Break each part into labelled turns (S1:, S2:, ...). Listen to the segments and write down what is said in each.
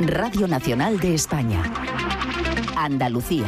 S1: Radio Nacional de España. Andalucía.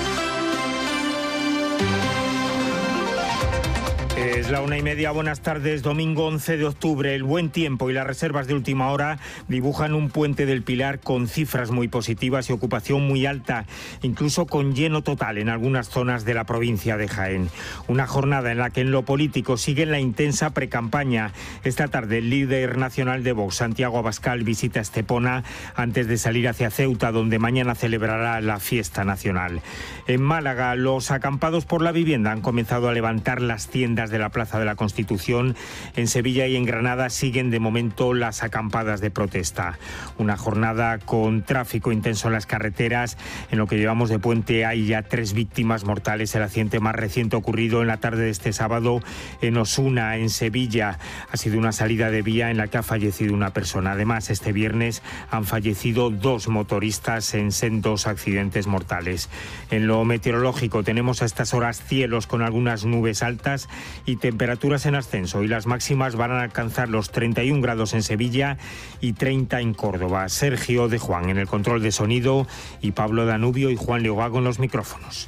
S2: Es la 1:30, buenas tardes, domingo 11 de octubre. El buen tiempo y las reservas de última hora dibujan un puente del Pilar con cifras muy positivas y ocupación muy alta, incluso con lleno total en algunas zonas de la provincia de Jaén. Una jornada en la que en lo político sigue la intensa precampaña. Esta tarde el líder nacional de Vox, Santiago Abascal, visita Estepona antes de salir hacia Ceuta, donde mañana celebrará la fiesta nacional. En Málaga, los acampados por la vivienda han comenzado a levantar las tiendas de la Plaza de la Constitución. En Sevilla y en Granada siguen de momento las acampadas de protesta. Una jornada con tráfico intenso en las carreteras. En lo que llevamos de puente hay ya 3 víctimas mortales. El accidente más reciente ocurrido en la tarde de este sábado en Osuna, en Sevilla. Ha sido una salida de vía en la que ha fallecido una persona. Además, este viernes han fallecido 2 motoristas en sendos accidentes mortales. En lo meteorológico tenemos a estas horas cielos con algunas nubes altas y temperaturas en ascenso, y las máximas van a alcanzar los 31 grados en Sevilla y 30 en Córdoba. Sergio de Juan en el control de sonido y Pablo Danubio y Juan Leogago en los micrófonos.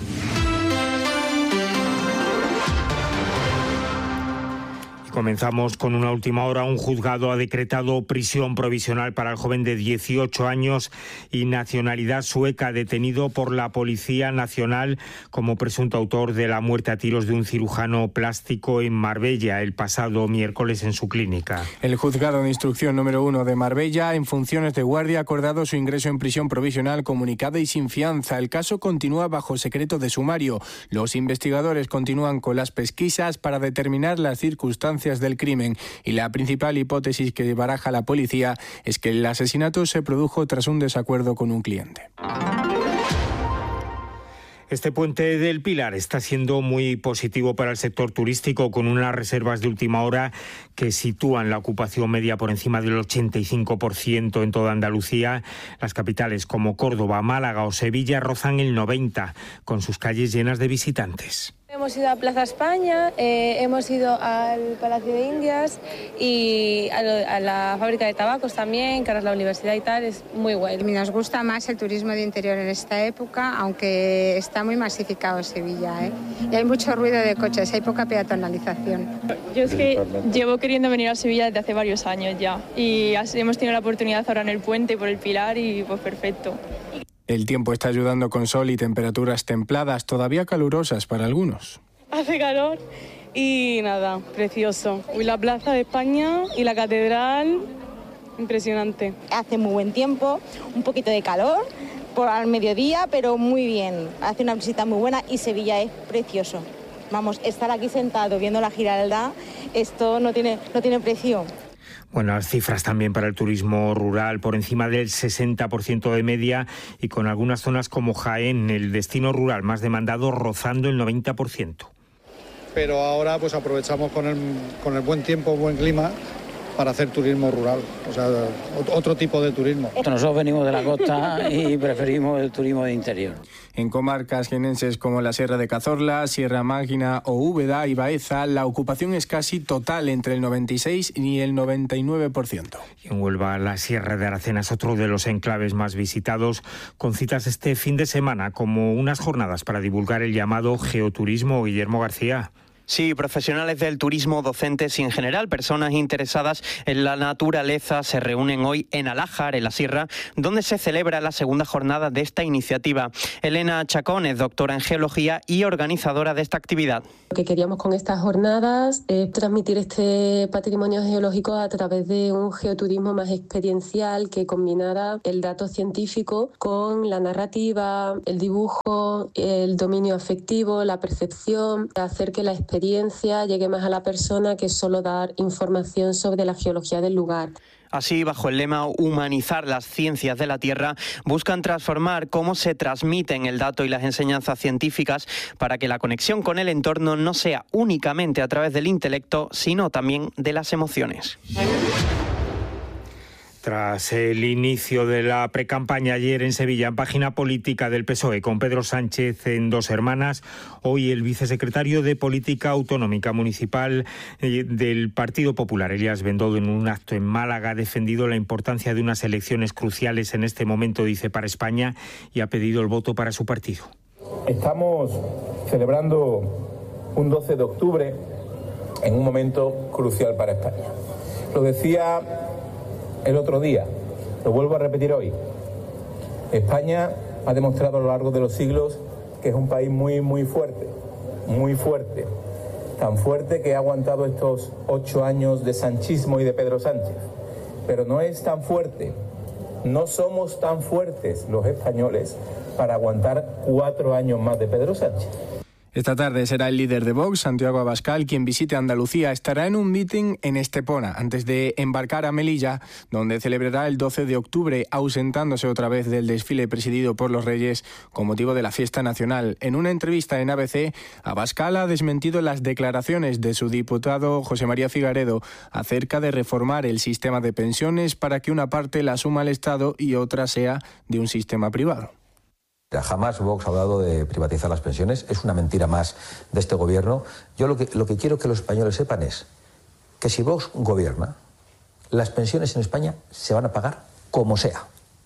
S2: Comenzamos con una última hora. Un juzgado ha decretado prisión provisional para el joven de 18 años y nacionalidad sueca, detenido por la Policía Nacional como presunto autor de la muerte a tiros de un cirujano plástico en Marbella el pasado miércoles en su clínica.
S3: El juzgado de instrucción número 1 de Marbella, en funciones de guardia, ha acordado su ingreso en prisión provisional comunicada y sin fianza. El caso continúa bajo secreto de sumario. Los investigadores continúan con las pesquisas para determinar las circunstancias del crimen, y la principal hipótesis que baraja la policía es que el asesinato se produjo tras un desacuerdo con un cliente.
S2: Este puente del Pilar está siendo muy positivo para el sector turístico, con unas reservas de última hora que sitúan la ocupación media por encima del 85% en toda Andalucía. Las capitales como Córdoba, Málaga o Sevilla rozan el 90%, con sus calles llenas de visitantes.
S4: Hemos ido a Plaza España, hemos ido al Palacio de Indias y a la fábrica de tabacos también, que ahora es la universidad y tal, es muy guay.
S5: Nos gusta más el turismo de interior en esta época, aunque está muy masificado Sevilla, y hay mucho ruido de coches, hay poca peatonalización.
S6: Yo es que llevo queriendo venir a Sevilla desde hace varios años ya, y hemos tenido la oportunidad ahora en el puente por el Pilar y pues perfecto.
S3: El tiempo está ayudando con sol y temperaturas templadas, todavía calurosas para algunos.
S6: Hace calor y nada, precioso. Y la Plaza de España y la Catedral, impresionante.
S7: Hace muy buen tiempo, un poquito de calor por al mediodía, pero muy bien. Hace una visita muy buena y Sevilla es precioso. Vamos, estar aquí sentado viendo la Giralda, esto no tiene precio.
S2: Buenas cifras también para el turismo rural, por encima del 60% de media, y con algunas zonas como Jaén, el destino rural más demandado, rozando el 90%.
S8: Pero ahora pues aprovechamos con el buen tiempo, buen clima, para hacer turismo rural, o sea, otro tipo de turismo.
S9: Nosotros venimos de la costa y preferimos el turismo de interior.
S3: En comarcas jienenses como la Sierra de Cazorla, Sierra Mágina o Úbeda y Baeza, la ocupación es casi total, entre el 96 y el 99%.
S2: Y en Huelva, la Sierra de Aracena es otro de los enclaves más visitados, con citas este fin de semana, como unas jornadas para divulgar el llamado geoturismo. Guillermo García.
S10: Sí, profesionales del turismo, docentes y en general personas interesadas en la naturaleza se reúnen hoy en Alájar, en la Sierra, donde se celebra la segunda jornada de esta iniciativa. Elena Chacón es doctora en geología y organizadora de esta actividad.
S11: Lo que queríamos con estas jornadas es transmitir este patrimonio geológico a través de un geoturismo más experiencial que combinara el dato científico con la narrativa, el dibujo, el dominio afectivo, la percepción, hacer que la experiencia llegue más a la persona que solo dar información sobre la geología del lugar.
S10: Así, bajo el lema Humanizar las ciencias de la Tierra, buscan transformar cómo se transmiten el dato y las enseñanzas científicas para que la conexión con el entorno no sea únicamente a través del intelecto, sino también de las emociones.
S2: Tras el inicio de la precampaña ayer en Sevilla, en página política del PSOE, con Pedro Sánchez en Dos Hermanas, hoy el vicesecretario de Política Autonómica Municipal del Partido Popular, Elías Bendodo, en un acto en Málaga, ha defendido la importancia de unas elecciones cruciales en este momento, dice, para España, y ha pedido el voto para su partido.
S12: Estamos celebrando un 12 de octubre en un momento crucial para España. Lo decía el otro día, lo vuelvo a repetir hoy. España ha demostrado a lo largo de los siglos que es un país muy fuerte, tan fuerte que ha aguantado estos 8 años de sanchismo y de Pedro Sánchez, pero no es tan fuerte, no somos tan fuertes los españoles para aguantar 4 años más de Pedro Sánchez.
S3: Esta tarde será el líder de Vox, Santiago Abascal, quien visite Andalucía. Estará en un mitin en Estepona, antes de embarcar a Melilla, donde celebrará el 12 de octubre, ausentándose otra vez del desfile presidido por los Reyes con motivo de la fiesta nacional. En una entrevista en ABC, Abascal ha desmentido las declaraciones de su diputado José María Figaredo acerca de reformar el sistema de pensiones para que una parte la asuma el Estado y otra sea de un sistema privado.
S13: Jamás Vox ha hablado de privatizar las pensiones, es una mentira más de este gobierno. Yo lo que quiero que los españoles sepan es que si Vox gobierna, las pensiones en España se van a pagar como sea,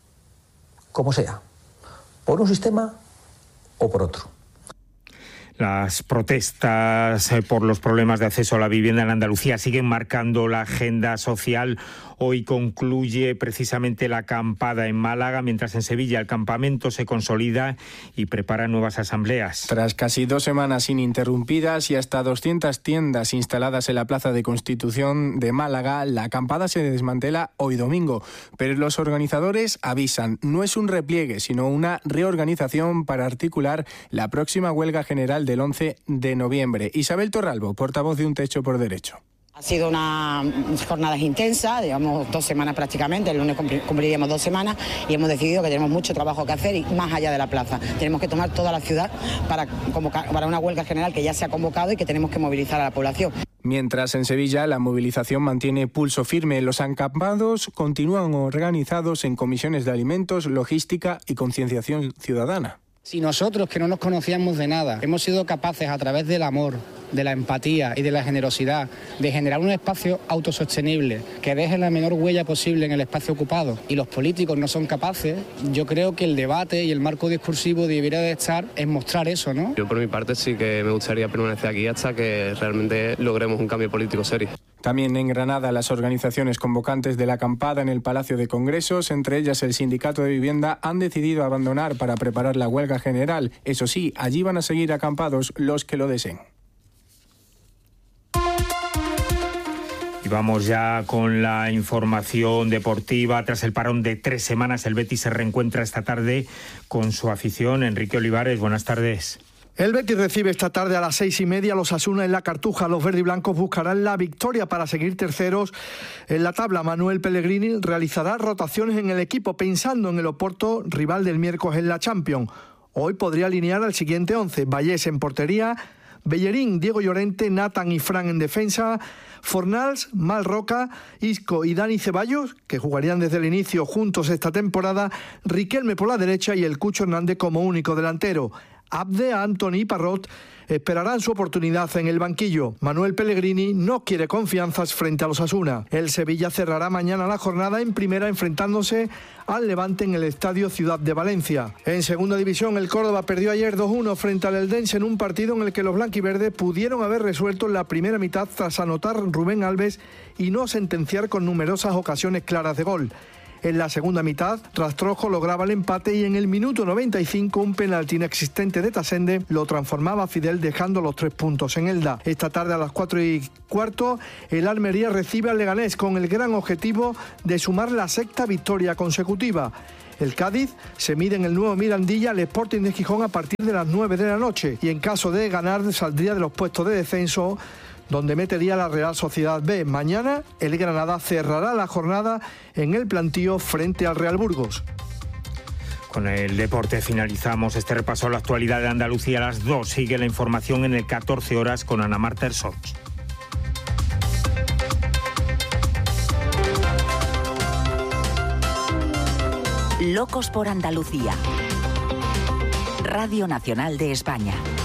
S13: por un sistema o por otro.
S2: Las protestas por los problemas de acceso a la vivienda en Andalucía siguen marcando la agenda social. Hoy concluye precisamente la acampada en Málaga, mientras en Sevilla el campamento se consolida y prepara nuevas asambleas.
S3: Tras casi 2 semanas ininterrumpidas y hasta 200 tiendas instaladas en la Plaza de Constitución de Málaga, la acampada se desmantela hoy domingo. Pero los organizadores avisan, no es un repliegue, sino una reorganización para articular la próxima huelga general del 11 de noviembre. Isabel Torralbo, portavoz de Un Techo por Derecho.
S14: Ha sido una jornada intensa, digamos 2 semanas prácticamente, el lunes cumpliríamos 2 semanas y hemos decidido que tenemos mucho trabajo que hacer y más allá de la plaza. Tenemos que tomar toda la ciudad para una huelga general que ya se ha convocado y que tenemos que movilizar a la población.
S3: Mientras en Sevilla la movilización mantiene pulso firme, los acampados continúan organizados en comisiones de alimentos, logística y concienciación ciudadana.
S15: Si nosotros, que no nos conocíamos de nada, hemos sido capaces a través del amor, de la empatía y de la generosidad de generar un espacio autosostenible que deje la menor huella posible en el espacio ocupado, y los políticos no son capaces, yo creo que el debate y el marco discursivo debería de estar en mostrar eso, ¿no?
S16: Yo por mi parte sí que me gustaría permanecer aquí hasta que realmente logremos un cambio político serio.
S3: También en Granada, las organizaciones convocantes de la acampada en el Palacio de Congresos, entre ellas el Sindicato de Vivienda, han decidido abandonar para preparar la huelga general. Eso sí, allí van a seguir acampados los que lo deseen.
S2: Y vamos ya con la información deportiva. Tras el parón de 3 semanas, el Betis se reencuentra esta tarde con su afición. Enrique Olivares, buenas tardes.
S17: El Betis recibe esta tarde a las 6:30 a los Osasuna en la Cartuja. Los verdiblancos buscarán la victoria para seguir terceros en la tabla. Manuel Pellegrini realizará rotaciones en el equipo pensando en el Oporto, rival del miércoles en la Champions. Hoy podría alinear al siguiente 11. Vallés en portería, Bellerín, Diego Llorente, Nathan y Fran en defensa, Fornals, Malroca, Isco y Dani Ceballos, que jugarían desde el inicio juntos esta temporada, Riquelme por la derecha y el Cucho Hernández como único delantero. Abde, Antony y Parrot esperarán su oportunidad en el banquillo. Manuel Pellegrini no quiere confianzas frente a los Osasuna. El Sevilla cerrará mañana la jornada en primera enfrentándose al Levante en el Estadio Ciudad de Valencia. En segunda división, el Córdoba perdió ayer 2-1 frente al Eldense en un partido en el que los blanquiverdes pudieron haber resuelto en la primera mitad tras anotar Rubén Alves y no sentenciar con numerosas ocasiones claras de gol. En la segunda mitad, Rastrojo lograba el empate y en el minuto 95 un penalti inexistente de Tasende lo transformaba Fidel, dejando los 3 puntos en Elda. Esta tarde a las 4:15 el Almería recibe al Leganés con el gran objetivo de sumar la 6ª victoria consecutiva. El Cádiz se mide en el nuevo Mirandilla al Sporting de Gijón a partir de las 9 de la noche y en caso de ganar saldría de los puestos de descenso, donde metería la Real Sociedad B. Mañana el Granada cerrará la jornada en el plantío frente al Real Burgos.
S2: Con el deporte finalizamos este repaso a la actualidad de Andalucía. A las 2 sigue la información en el 14 horas con Ana Marta Ersoch.
S1: Locos por Andalucía. Radio Nacional de España.